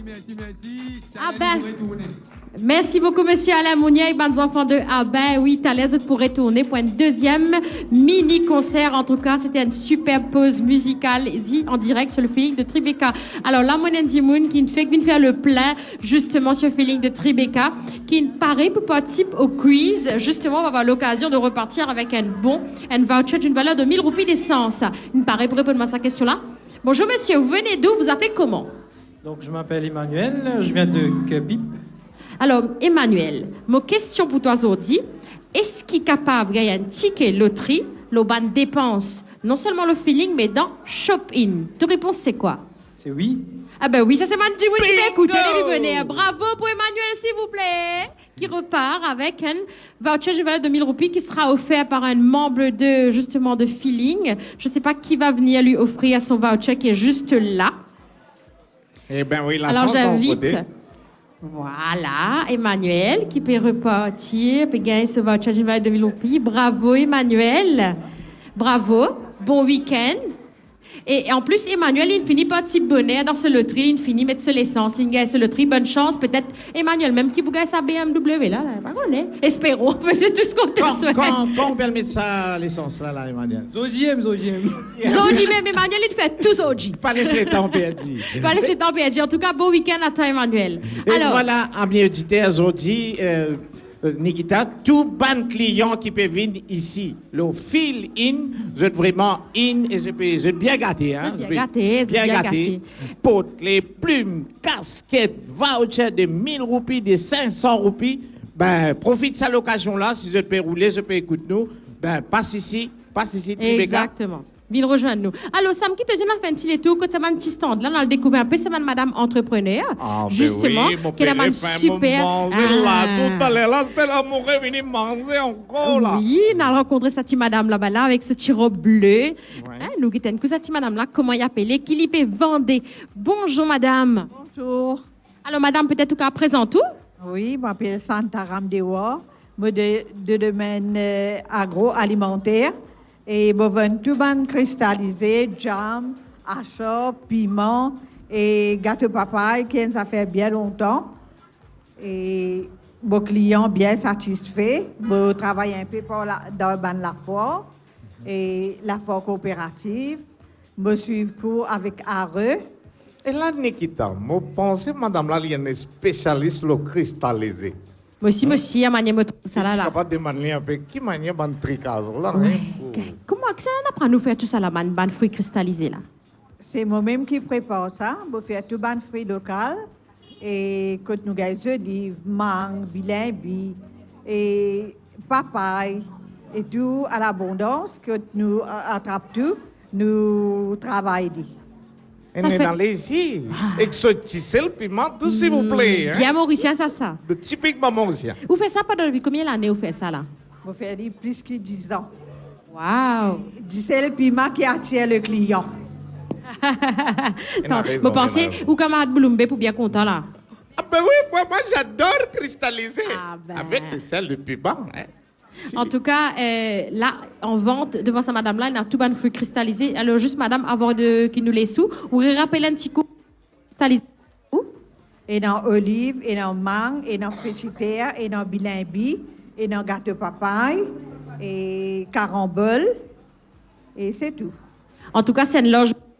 Merci. Ah ben, merci beaucoup, monsieur Alain Mounier, bons enfants de Ah ben, oui, t'as l'aise pour retourner pour un deuxième mini-concert. En tout cas, c'était une superbe pause musicale en direct sur le feeling de Tribeca. Alors, là, mon Andy Moon qui vient faire le plein, justement, sur le feeling de Tribeca, qui paraît pour participer au quiz. Justement, on va avoir l'occasion de repartir avec un voucher d'une valeur de 1000 roupies d'essence. Il me paraît pour répondre à sa question-là. Bonjour, monsieur, vous venez d'où? Vous appelez comment? Donc, je m'appelle Emmanuel, je viens de Kebip. Alors, Emmanuel, ma question pour toi aujourd'hui, est-ce qu'il est capable de gagner un ticket loterie, le ban dépense, non seulement le feeling, mais dans Shop-in? Ta réponse, c'est quoi? C'est oui. Ah ben oui, ça c'est Mandy Moon qui fait écouter les venez. Bravo pour Emmanuel, s'il vous plaît, qui repart avec un voucher de valeur de 1000 roupies qui sera offert par un membre de feeling. Je ne sais pas qui va venir lui offrir son voucher qui est juste là. Eh bien oui, la Alors chance j'invite, voilà, Emmanuel qui peut repartir, peut gagner ce voucher d'une valeur de 1000 roupies. Bravo Emmanuel, bravo, bon week-end. Et en plus, Emmanuel, il finit par petit bonheur dans ce loterie, il finit mettre sur l'essence, il gagne ce loterie, bonne chance, peut-être Emmanuel, même qui vous gagne sa BMW, là, pas qu'on est. Espérons, mais c'est tout ce qu'on te souhaite. Quand on peut mettre ça, l'essence, là, Emmanuel? Zodiem. Zodji, même Emmanuel, il fait tout Zodji. Pas laisser le temps perdu. Pas laisser le temps perdu. En tout cas, bon week-end à toi, Emmanuel. Et alors, voilà, amis auditeurs, Zodji, Nikita, tout bon client qui peut venir ici, le fill in, je suis vraiment in et je suis bien gâté. Hein? Bien gâté. Potes, les plumes, casquettes, vouchers de 1000 roupies, de 500 roupies. Ben, profite de cette occasion-là, si je peux rouler, je peux écouter nous. Ben, passe ici, Tribeca. Exactement. Viens rejoindre nous. Alors, Sam, qui te dit, on a fait un petit tour, que c'est un petit stand. Là, on a découvert un peu, c'est madame entrepreneur. Ah, justement, oui, qui est une super. Là, tout à l'heure, là, c'était l'amour est venu manger encore, là. Oui, on a rencontré cette petite madame là-bas, là, avec ce petit robe bleu. Ouais. Hein, nous, qui était cette petite madame là, comment y appeler, qui l'y peut vendre. Bonjour, madame. Bonjour. Alors, madame, peut-être qu'à présent tout? Oui, je m'appelle Santa Ramdewa, de domaine agroalimentaire. Et je vends tout ban cristallisé, jam, achat, piment et gâteau papaye qui ça fait bien longtemps. Et vos clients bien satisfaits. Je travaille un peu dans la foire et la foire coopérative. Je suis cours avec ARE. Et là, Nikita, je pense que madame là, elle est spécialiste le cristallisé. Moi aussi, à manier ça là. Je suis capable de demander un peu qui manière ban tricage là. Comment que ça apprend à nous faire tout ça là, ban fruits cristallisés là? C'est moi-même qui prépare ça. Je fais tout ban fruits local et quand nous gagnons jeudi, mangue, bilimbi et papaye et tout à l'abondance que nous attrapons tout, nous travaillons. Et est dans les ici. Exotisez le piment, tout s'il vous plaît. Bien mauricien, ça. De typiquement mauricien. Vous faites ça pendant depuis combien d'années vous faites ça là? Je fais plus que 10 ans. Waouh! C'est le piment qui attire le client. Vous pensez, ou camarade Boulombe pour bien content là? Ah ben oui, moi j'adore cristalliser. Ah ben. Avec le sel de piment. Hein. En tout cas, là, en vente, devant sa madame-là, il y a tout bon fruit cristallisé. Alors, juste madame, avant qu'il nous les sous, vous rappelez un petit coup cristallisé. Et dans olive, et dans mangue, et dans frigidaire, et dans bilimbi, et dans gâteau papaye, et carambole, et c'est tout. En tout cas, c'est une loge